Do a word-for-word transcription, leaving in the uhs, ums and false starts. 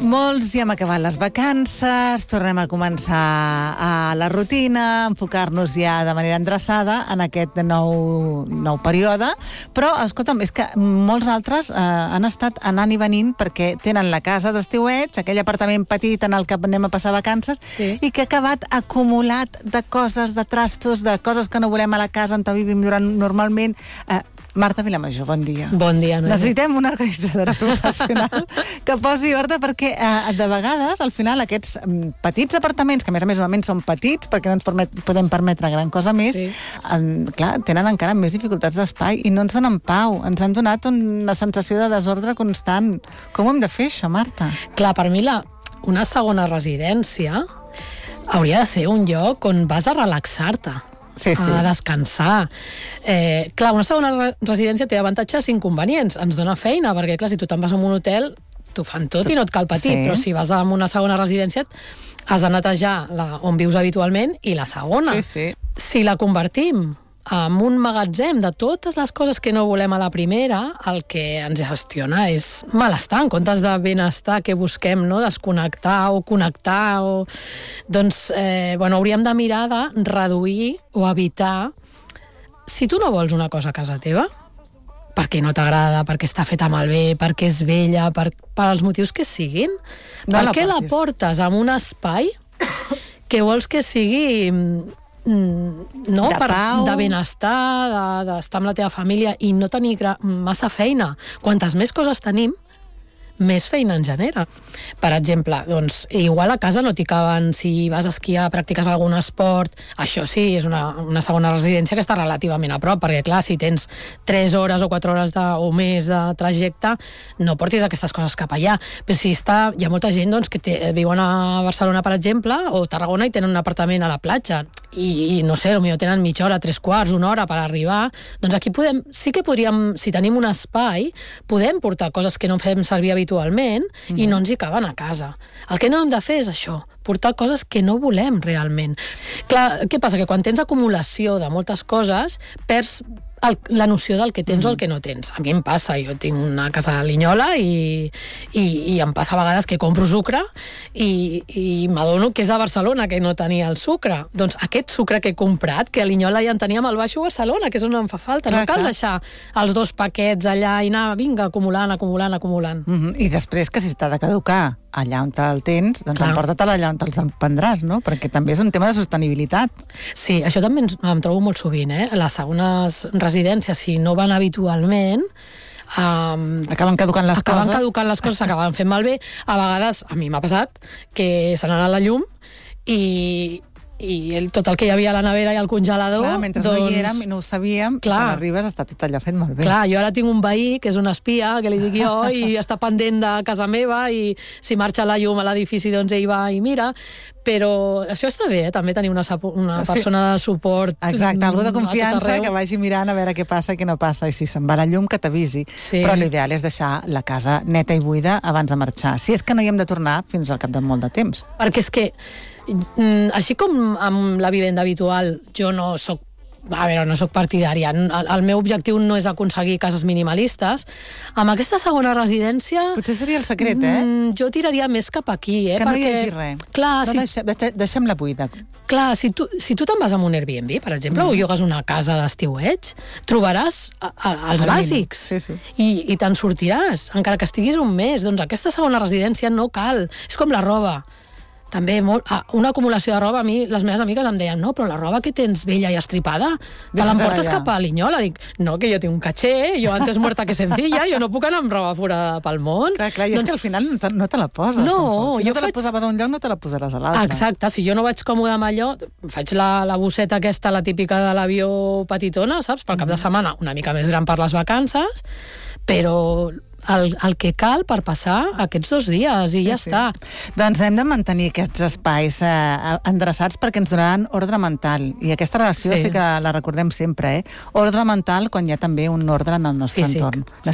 Molts ja hem acabat les vacances, tornem a començar a la rutina, enfocar-nos ja de manera endreçada en aquest nou, nou període, però, escolta'm, és que molts altres eh, han estat anant i venint perquè tenen la casa d'estiueig, aquell apartament petit en el que anem a passar vacances, sí. I que ha acabat acumulat de coses, de trastos, de coses que no volem a la casa on vivim durant normalment. Eh, Marta Vilamajor, bon dia. Bon dia, Noemi. Necessitem una organitzadora professional que posi ordre perquè eh, de vegades, al final, aquests mm, petits apartaments, que a més a més normalment són petits perquè no ens permet, podem permetre gran cosa més, sí. eh, clar, tenen encara més dificultats d'espai i no ens donen pau. Ens han donat una sensació de desordre constant. Com ho hem de fer, això, Marta? Clar, per mi la, una segona residència hauria de ser un lloc on vas a relaxar-te. Sí, sí. A descansar. Eh, clar, una segona re residència té avantatges i inconvenients. Ens dona feina, perquè clar, si tu te'n vas a un hotel, t'ho fan tot i no et cal patir, sí. Però si vas a una segona residència has de netejar la, on vius habitualment i la segona. Sí, sí. Si la convertim en un magatzem de totes les coses que no volem a la primera, el que ens gestiona és malestar, en comptes de benestar que busquem, no? Desconnectar o connectar. O... Doncs, eh, bueno, hauríem de mirar de reduir o evitar. Si tu no vols una cosa a casa teva, perquè no t'agrada, perquè està feta malbé, perquè és vella, per, per als motius que siguin, no per què la portes en un espai que vols que sigui... no, de per, pau, de benestar, d'estar de, amb la teva família i no tenir massa feina. Quantes més coses tenim, més feina en genera. Per exemple, doncs, igual a casa no t'hi caben si vas a esquiar, practiques algun esport, això sí, és una, una segona residència que està relativament a prop, perquè clar, si tens tres hores o quatre hores de, o més de trajecte, no portis aquestes coses cap allà. Però si està, hi ha molta gent doncs, que té, viuen a Barcelona, per exemple, o Tarragona, i tenen un apartament a la platja, i, i no sé, potser tenen mitja hora, tres quarts, una hora per arribar, doncs aquí podem, sí que podríem, si tenim un espai, podem portar coses que no fem servir habitualment mm-hmm. i no ens hi caben a casa. El que no hem de fer és això, portar coses que no volem realment. Clar, què passa? Que quan tens acumulació de moltes coses, perds el, la noció del que tens mm. o el que no tens. A mi em passa, jo tinc una casa a Linyola i, i, i em passa a vegades que compro sucre i, i m'adono que és a Barcelona que no tenia el sucre. Doncs aquest sucre que he comprat, que a Linyola ja en teníem, el baixo a Barcelona, que és on em fa falta. Clar, no cal clar. deixar els dos paquets allà i anar, vinga, acumulant, acumulant, acumulant. Mm-hmm. I després que si t'ha de caducar allà on te'l tens, doncs emporta-te'l allà on te'ls prendràs, no? Perquè també és un tema de sostenibilitat. Sí, això també em trobo molt sovint, eh? Les segones residències, si no van habitualment, Um, acaben caducant les acaben coses. caducant les coses, acaben fent malbé. A vegades, a mi m'ha passat, que se n'ha anat la llum i... i el, tot el que hi havia a la nevera i al congelador... Clar, mentre doncs, no hi érem i no ho sabíem, clar, quan arribes està tot allò fet malbé. Clar, jo ara tinc un veí que és un espia, que li dic jo, i està pendent de casa meva, i si marxa la llum a l'edifici, doncs ell va i mira, però això està bé, eh? També tenir una, una sí. persona de suport. Exacte, algú de confiança que vagi mirant a veure què passa i què no passa, i si se'n va la llum que t'avisi. Sí. Però l'ideal és deixar la casa neta i buida abans de marxar, si és que no hi hem de tornar fins al cap de molt de temps. Perquè és que així com amb la vivenda habitual jo no soc a veure, no soc partidària, el, el meu objectiu no és aconseguir cases minimalistes, amb aquesta segona residència potser seria el secret, eh? Jo tiraria més cap aquí, eh? Que perquè, no hi hagi res, clar, no, si, deixem, deixem-la buida. Clar, si tu, si tu te'n vas amb un Airbnb, per exemple, mm. o llogues una casa d'estiueig, trobaràs a, a, els bàsics, sí, sí. i, i te'n sortiràs, encara que estiguis un mes. Doncs aquesta segona residència no cal, és com la roba. També molt, ah, una acumulació de roba, a mi les meves amigues em deien, no, però la roba que tens vella i estripada, te l'emportes cap a Linyola. Dic, no, que jo tinc un caché, jo antes muerta que sencilla, jo no puc anar amb roba forada pel món. Clar, clar, i doncs, és que al final no te, no te la poses. No, tampoc. Si jo no te faig... la posaves a un lloc, no te la posaràs a l'altre. Exacte, si jo no vaig còmode amb allò, faig la, la bosseta aquesta, la típica de l'avió petitona, saps? Pel cap de setmana, una mica més gran per les vacances, però... El, el que cal per passar aquests dos dies i sí, ja sí. està. Doncs hem de mantenir aquests espais eh, endreçats perquè ens donaran ordre mental, i aquesta relació sí. sí que la recordem sempre, eh? Ordre mental quan hi ha també un ordre en el nostre sí, entorn. Sí.